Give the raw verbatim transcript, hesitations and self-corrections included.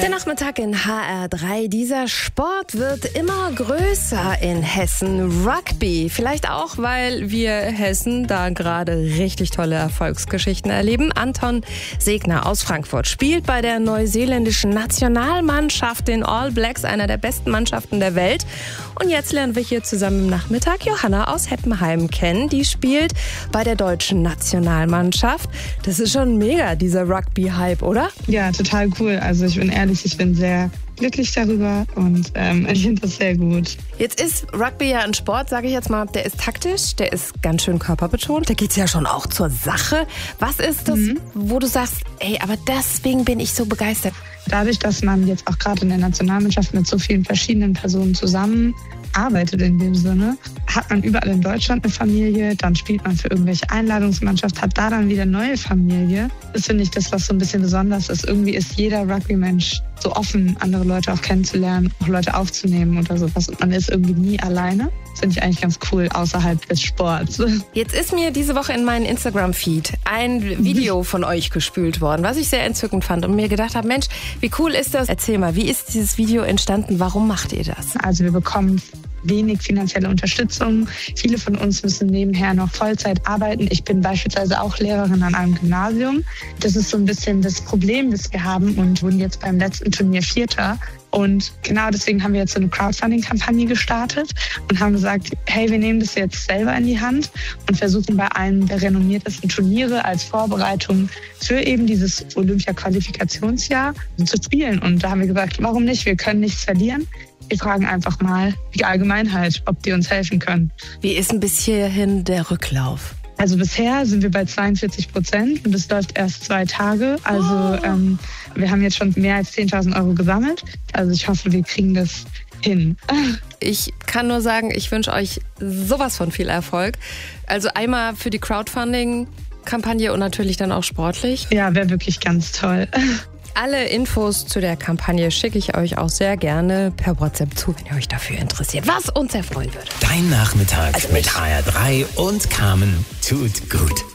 Der Nachmittag in H R drei. Dieser Sport wird immer größer in Hessen. Rugby. Vielleicht auch, weil wir Hessen da gerade richtig tolle Erfolgsgeschichten erleben. Anton Segner aus Frankfurt spielt bei der neuseeländischen Nationalmannschaft, den All Blacks, einer der besten Mannschaften der Welt. Und jetzt lernen wir hier zusammen im Nachmittag Johanna aus Heppenheim kennen. Die spielt bei der deutschen Nationalmannschaft. Das ist schon mega, dieser Rugby-Hype, oder? Ja, total cool. Also ich bin ehrlich, ich bin sehr glücklich darüber und ähm, ich finde das sehr gut. Jetzt ist Rugby ja ein Sport, sage ich jetzt mal, der ist taktisch, der ist ganz schön körperbetont, da geht es ja schon auch zur Sache. Was ist das, mhm. wo du sagst, ey, aber deswegen bin ich so begeistert? Dadurch, dass man jetzt auch gerade in der Nationalmannschaft mit so vielen verschiedenen Personen zusammenarbeitet in dem Sinne, hat man überall in Deutschland eine Familie, dann spielt man für irgendwelche Einladungsmannschaft, hat da dann wieder neue Familie. Das finde ich das, was so ein bisschen besonders ist. Irgendwie ist jeder Rugby-Mensch so offen, andere Leute auch kennenzulernen, auch Leute aufzunehmen oder sowas. Und man ist irgendwie nie alleine. Das finde ich eigentlich ganz cool außerhalb des Sports. Jetzt ist mir diese Woche in meinen Instagram-Feed ein Video von euch gespült worden, was ich sehr entzückend fand und mir gedacht habe, Mensch, wie cool ist das? Erzähl mal, wie ist dieses Video entstanden? Warum macht ihr das? Also wir bekommen wenig finanzielle Unterstützung. Viele von uns müssen nebenher noch Vollzeit arbeiten. Ich bin beispielsweise auch Lehrerin an einem Gymnasium. Das ist so ein bisschen das Problem, das wir haben und wurden jetzt beim letzten Turnier Vierter. Und genau deswegen haben wir jetzt so eine Crowdfunding-Kampagne gestartet und haben gesagt, hey, wir nehmen das jetzt selber in die Hand und versuchen bei einem der renommiertesten Turniere als Vorbereitung für eben dieses Olympia-Qualifikationsjahr zu spielen. Und da haben wir gesagt, warum nicht? Wir können nichts verlieren. Wir fragen einfach mal die Allgemeinheit, ob die uns helfen können. Wie ist denn bis hierhin der Rücklauf? Also bisher sind wir bei zweiundvierzig Prozent und es läuft erst zwei Tage. Also oh. ähm, wir haben jetzt schon mehr als zehntausend Euro gesammelt. Also ich hoffe, wir kriegen das hin. Ich kann nur sagen, ich wünsche euch sowas von viel Erfolg. Also einmal für die Crowdfunding-Kampagne und natürlich dann auch sportlich. Ja, wäre wirklich ganz toll. Alle Infos zu der Kampagne schicke ich euch auch sehr gerne per WhatsApp zu, wenn ihr euch dafür interessiert, was uns sehr freuen würde. Dein Nachmittag also mit H R drei und Carmen tut gut.